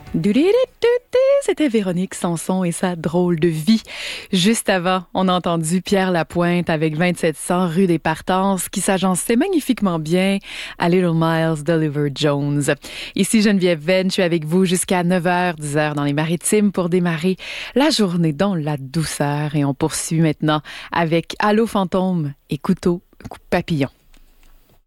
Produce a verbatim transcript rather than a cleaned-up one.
C'était Véronique Sanson et sa drôle de vie. Juste avant, on a entendu Pierre Lapointe avec vingt-sept cents rue des Partences qui s'agençait magnifiquement bien à Little Miles d'Oliver Jones. Ici Geneviève Venn, je suis avec vous jusqu'à neuf heures, dix heures dans les Maritimes pour démarrer la journée dans la douceur. Et on poursuit maintenant avec Allô fantôme et couteau papillon.